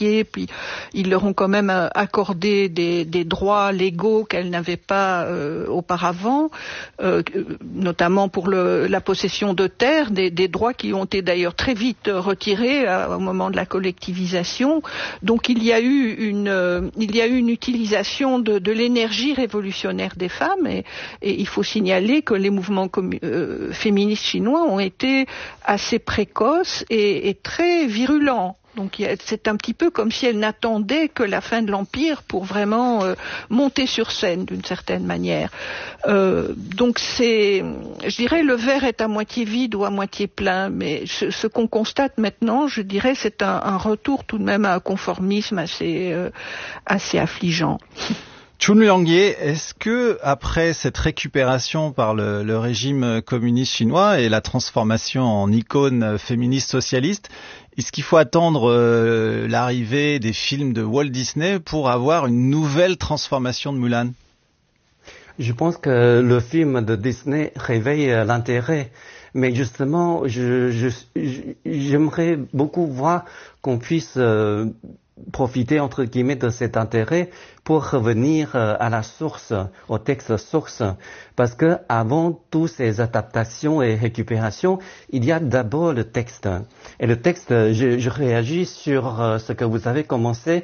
métier, puis ils leur ont quand même accordé des droits légaux qu'elles n'avaient pas auparavant, notamment pour la possession de terres, des droits qui ont été d'ailleurs très vite retirés au moment de la collectivisation. Donc il y a eu une utilisation de l'énergie révolutionnaire des femmes, et il faut signaler que les mouvements féministes chinois ont été assez précoces et très virulents. Donc c'est un petit peu comme si elles n'attendaient que la fin de l'Empire pour vraiment monter sur scène d'une certaine manière. Donc je dirais, le verre est à moitié vide ou à moitié plein, mais ce qu'on constate maintenant, je dirais, c'est un retour tout de même à un conformisme assez affligeant. Chun Liangye, est-ce que après cette récupération par le régime communiste chinois et la transformation en icône féministe socialiste, est-ce qu'il faut attendre l'arrivée des films de Walt Disney pour avoir une nouvelle transformation de Mulan? Je pense que le film de Disney réveille l'intérêt, mais justement, j'aimerais beaucoup voir qu'on puisse profiter, entre guillemets, de cet intérêt pour revenir à la source, au texte source. Parce que avant toutes ces adaptations et récupérations, il y a d'abord le texte. Et le texte, je réagis sur ce que vous avez commencé,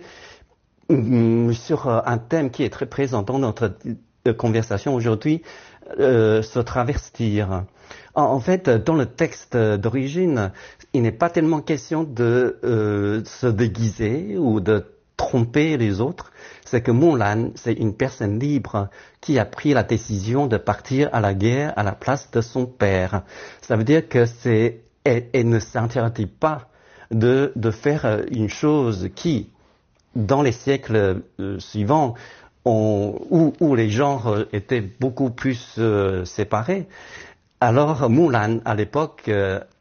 sur un thème qui est très présent dans notre conversation aujourd'hui, se travestir. En fait, dans le texte d'origine, il n'est pas tellement question de se déguiser ou de tromper les autres. C'est que Mulan, c'est une personne libre qui a pris la décision de partir à la guerre à la place de son père. Ça veut dire que elle ne s'interdit pas de faire une chose qui, dans les siècles suivants, où les genres étaient beaucoup plus séparés. Alors Mulan, à l'époque,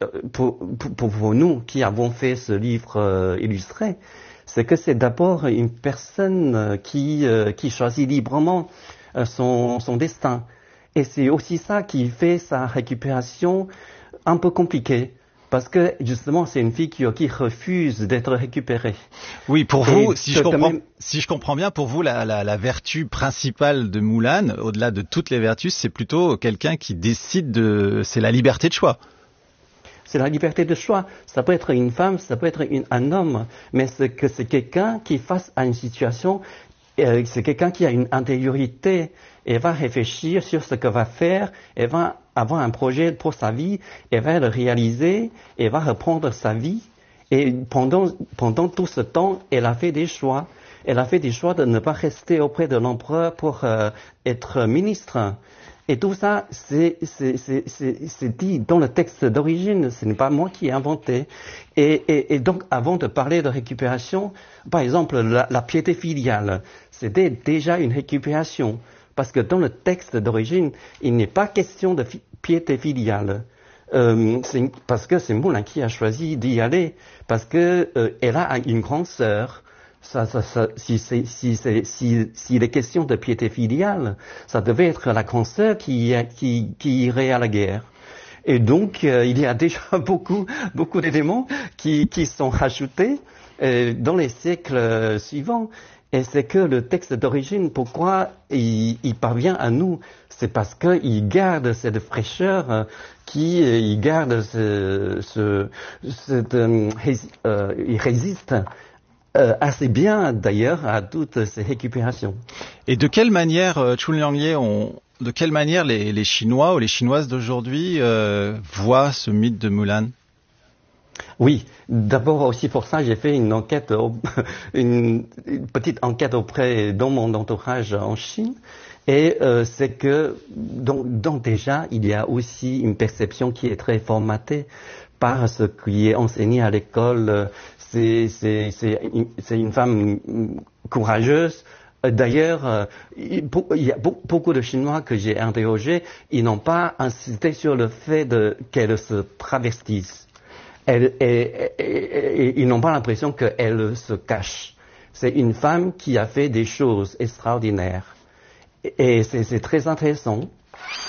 pour nous qui avons fait ce livre illustré, c'est que c'est d'abord une personne qui choisit librement son destin. Et c'est aussi ça qui fait sa récupération un peu compliquée. Parce que, justement, c'est une fille qui refuse d'être récupérée. Oui, pour vous, si je comprends bien, pour vous, la vertu principale de Mulan, au-delà de toutes les vertus, c'est plutôt quelqu'un qui décide c'est la liberté de choix. C'est la liberté de choix. Ça peut être une femme, ça peut être un homme, mais c'est quelqu'un qui, face à une situation, c'est quelqu'un qui a une intériorité et va réfléchir sur ce que va faire, et va avoir un projet pour sa vie, et va le réaliser, et va reprendre sa vie. Et pendant tout ce temps, elle a fait des choix. Elle a fait des choix de ne pas rester auprès de l'empereur pour être ministre. Et tout ça, c'est dit dans le texte d'origine. Ce n'est pas moi qui ai inventé. Et donc, avant de parler de récupération, par exemple, la piété filiale, c'était déjà une récupération. Parce que dans le texte d'origine, il n'est pas question de piété filiale. Parce que c'est Mulan qui a choisi d'y aller. Parce que elle a une grande sœur. S'il est question de piété filiale, ça devait être la grande sœur qui irait à la guerre. Et donc, il y a déjà beaucoup d'éléments qui sont rajoutés dans les siècles suivants. Et c'est que le texte d'origine, pourquoi il parvient à nous, c'est parce qu'il garde cette fraîcheur, il garde il résiste assez bien d'ailleurs à toutes ces récupérations. Et de quelle manière, Chun Liangye, de quelle manière les Chinois ou les Chinoises d'aujourd'hui voient ce mythe de Mulan? Oui, d'abord aussi pour ça, j'ai fait une enquête, une petite enquête dans mon entourage en Chine. Et c'est que donc déjà, il y a aussi une perception qui est très formatée par ce qui est enseigné à l'école. C'est une femme courageuse. D'ailleurs, il y a beaucoup de Chinois que j'ai interrogés, ils n'ont pas insisté sur le fait qu'elle se travestisse. Ils n'ont pas l'impression qu'elle se cache. C'est une femme qui a fait des choses extraordinaires. Et c'est très intéressant.